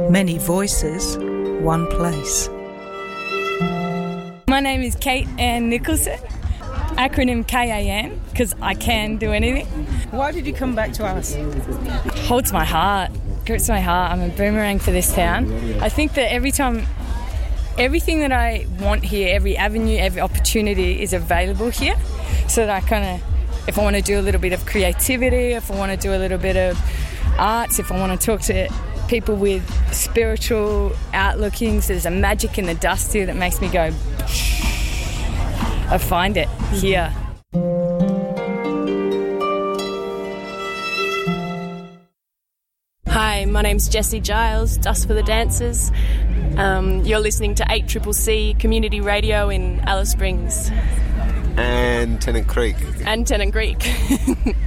Many voices, one place. My name is Kate Ann Nicholson, acronym KAN, because I can do anything. Why did you come back to us? Holds my heart, grips my heart. I'm a boomerang for this town. I think that everything that I want here, every avenue, every opportunity is available here. So that if I want to do a little bit of creativity, if I want to do a little bit of arts, if I want to talk to people with spiritual outlookings, there's a magic in the dust here that makes me go, I find it here. Hi, my name's Jessie Giles, Dust for the Dancers. You're listening to 8CCC Community Radio in Alice Springs. And Tennant Creek. And Tennant Creek.